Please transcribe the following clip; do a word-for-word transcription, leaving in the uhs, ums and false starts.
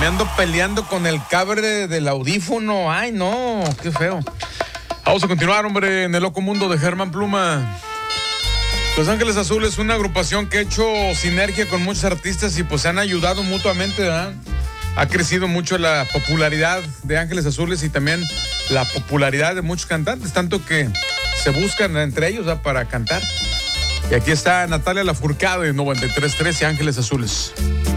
Me ando peleando con el cable del audífono. Ay, no, qué feo. Vamos a continuar, hombre, en el loco mundo de Germán Pluma. Los Ángeles Azules es una agrupación que ha hecho sinergia con muchos artistas y pues se han ayudado mutuamente, ¿verdad? Ha crecido mucho la popularidad de Ángeles Azules y también la popularidad de muchos cantantes, tanto que se buscan entre ellos, ¿verdad?, para cantar. Y aquí está Natalia Lafourcade de noventa y tres punto tres y Ángeles Azules.